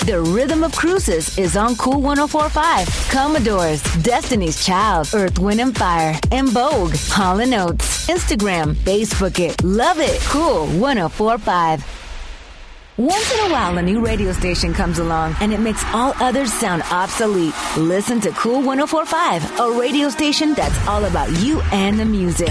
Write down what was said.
The Rhythm of Cruises is on Cool 104.5. Commodores, Destiny's Child, Earth, Wind and Fire, and Vogue. Hall & Oates. Instagram, Facebook it. Love it. Cool 104.5. Once in a while, a new radio station comes along, and it makes all others sound obsolete. Listen to Cool 104.5, a radio station that's all about you and the music.